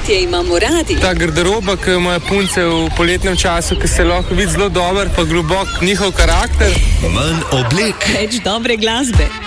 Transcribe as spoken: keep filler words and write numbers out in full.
Poletje imamo radi. Ta garderoba, ki imajo punce v poletnem času, ki se lahko vidi zelo dober, pa globok njihov karakter. Manj oblek. Več dobre glasbe.